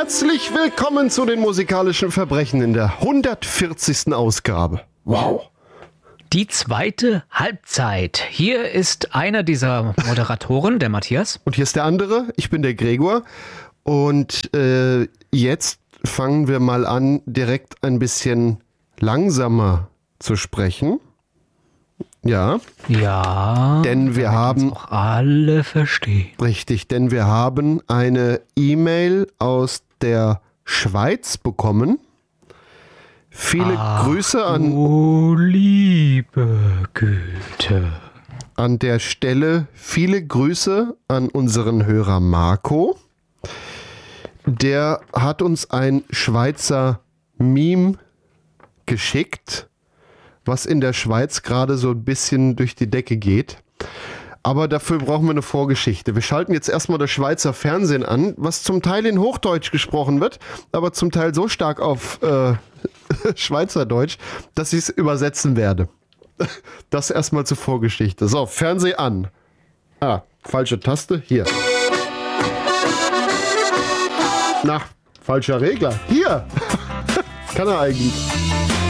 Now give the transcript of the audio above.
Herzlich willkommen zu den musikalischen Verbrechen in der 140. Ausgabe. Wow. Die zweite Halbzeit. Hier ist einer dieser Moderatoren, der Matthias. Und hier ist der andere, ich bin der Gregor. Und jetzt fangen wir mal an, direkt ein bisschen langsamer zu sprechen. Ja. Ja. Denn wir haben auch alle verstehen. Richtig, denn wir haben eine E-Mail aus der Schweiz bekommen. Viele Grüße an... Oh, liebe Güte. An der Stelle viele Grüße an unseren Hörer Marco. Der hat uns ein Schweizer Meme geschickt, was in der Schweiz gerade so ein bisschen durch die Decke geht. Aber dafür brauchen wir eine Vorgeschichte. Wir schalten jetzt erstmal das Schweizer Fernsehen an, was zum Teil in Hochdeutsch gesprochen wird, aber zum Teil so stark auf Schweizerdeutsch, dass ich es übersetzen werde. Das erstmal zur Vorgeschichte. So, Fernseh an. Falsche Taste. Hier. Falscher Regler. Hier. Kann er eigentlich.